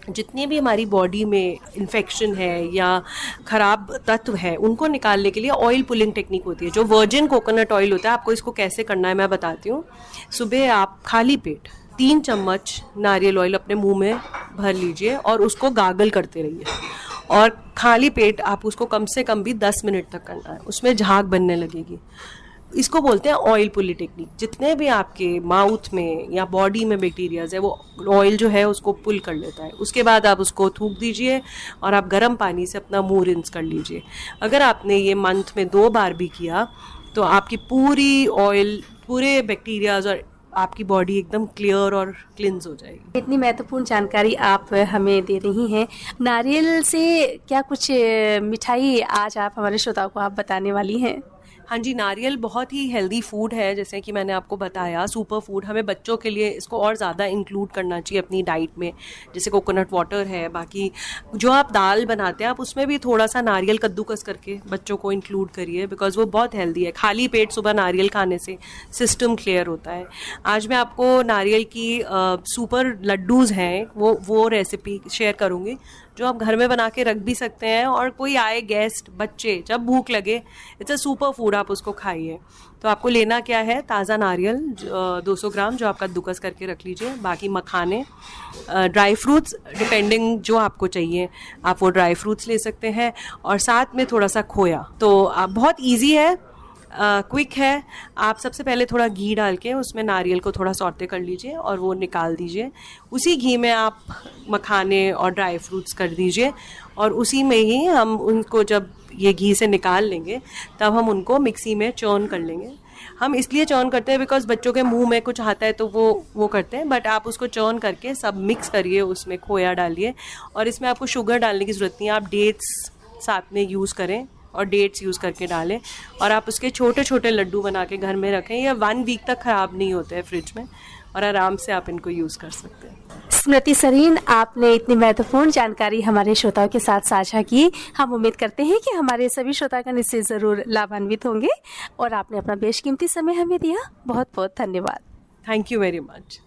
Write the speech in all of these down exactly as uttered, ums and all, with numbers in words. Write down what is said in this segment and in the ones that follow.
जितने भी हमारी बॉडी में इन्फेक्शन है या ख़राब तत्व है उनको निकालने के लिए ऑयल पुलिंग टेक्निक होती है। जो वर्जिन कोकोनट ऑयल होता है, आपको इसको कैसे करना है मैं बताती हूँ। सुबह आप खाली पेट तीन चम्मच नारियल ऑयल अपने मुंह में भर लीजिए और उसको गागल करते रहिए, और खाली पेट आप उसको कम से कम भी दस मिनट तक करना है, उसमें झाग बनने लगेगी। इसको बोलते हैं ऑयल पुली टेक्निक। जितने भी आपके माउथ में या बॉडी में बैक्टीरियाज है वो ऑयल जो है उसको पुल कर लेता है। उसके बाद आप उसको थूक दीजिए और आप गर्म पानी से अपना मुंह रिंस कर लीजिए। अगर आपने ये मंथ में दो बार भी किया तो आपकी पूरी ऑयल, पूरे बैक्टीरियाज और आपकी बॉडी एकदम क्लियर और क्लिंज हो जाएगी। इतनी महत्वपूर्ण जानकारी आप हमें दे रही हैं। नारियल से क्या कुछ मिठाई आज आप हमारे श्रोताओं को आप बताने वाली हैं? हाँ जी, नारियल बहुत ही हेल्दी फूड है, जैसे कि मैंने आपको बताया, सुपर फूड। हमें बच्चों के लिए इसको और ज़्यादा इंक्लूड करना चाहिए अपनी डाइट में। जैसे कोकोनट वाटर है, बाकी जो आप दाल बनाते हैं आप उसमें भी थोड़ा सा नारियल कद्दूकस करके बच्चों को इंक्लूड करिए, बिकॉज वो बहुत हेल्दी है। खाली पेट सुबह नारियल खाने से सिस्टम क्लियर होता है। आज मैं आपको नारियल की आ, सुपर लड्डूज़ हैं वो वो रेसिपी शेयर करूँगी, जो आप घर में बना के रख भी सकते हैं, और कोई आए गेस्ट, बच्चे, जब भूख लगे, इट्स अ सुपर फूड, आप उसको खाइए। तो आपको लेना क्या है, ताज़ा नारियल दो सौ ग्राम जो आप कद्दूकस करके रख लीजिए, बाकी मखाने, ड्राई फ्रूट्स डिपेंडिंग जो आपको चाहिए आप वो ड्राई फ्रूट्स ले सकते हैं, और साथ में थोड़ा सा खोया। तो आप बहुत ईजी है, क्विक uh, है। आप सबसे पहले थोड़ा घी डाल के उसमें नारियल को थोड़ा सौटे कर लीजिए और वो निकाल दीजिए। उसी घी में आप मखाने और ड्राई फ्रूट्स कर दीजिए, और उसी में ही हम उनको, जब ये घी से निकाल लेंगे तब हम उनको मिक्सी में चर्न कर लेंगे। हम इसलिए चर्न करते हैं बिकॉज बच्चों के मुंह में कुछ आता है तो वो वो करते हैं, बट आप उसको चर्न करके सब मिक्स करिए, उसमें खोया डालिए, और इसमें आपको शुगर डालने की ज़रूरत नहीं है। आप डेट्स साथ में यूज़ करें और डेट्स यूज़ करके डालें, और आप उसके छोटे छोटे लड्डू बना के घर में रखें। ये वन वीक तक ख़राब नहीं होते हैं फ्रिज में, और आराम से आप इनको यूज़ कर सकते हैं। स्मृति सरीन, आपने इतनी महत्वपूर्ण जानकारी हमारे श्रोताओं के साथ साझा की। हम उम्मीद करते हैं कि हमारे सभी श्रोतागण इससे ज़रूर लाभान्वित होंगे, और आपने अपना बेशकीमती समय हमें दिया। बहुत बहुत धन्यवाद। Thank you very much.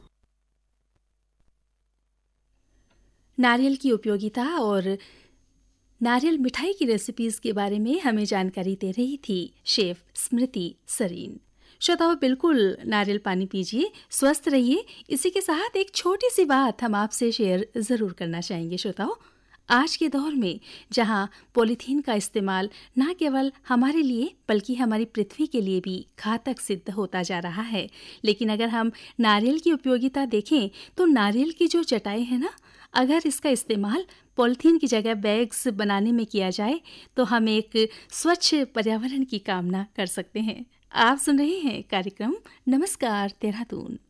नारियल की उपयोगिता और नारियल मिठाई की रेसिपीज के बारे में हमें जानकारी दे रही थी शेफ स्मृति सरीन। श्रोताओं, बिल्कुल नारियल पानी पीजिए, स्वस्थ रहिए। इसी के साथ एक छोटी सी बात हम आपसे शेयर ज़रूर करना चाहेंगे। श्रोताओं, आज के दौर में जहां पॉलीथीन का इस्तेमाल न केवल हमारे लिए बल्कि हमारी पृथ्वी के लिए भी घातक सिद्ध होता जा रहा है, लेकिन अगर हम नारियल की उपयोगिता देखें तो नारियल की जो चटाई है ना, अगर इसका इस्तेमाल पॉलीथीन की जगह बैग्स बनाने में किया जाए तो हम एक स्वच्छ पर्यावरण की कामना कर सकते हैं। आप सुन रहे हैं कार्यक्रम नमस्कार देहरादून।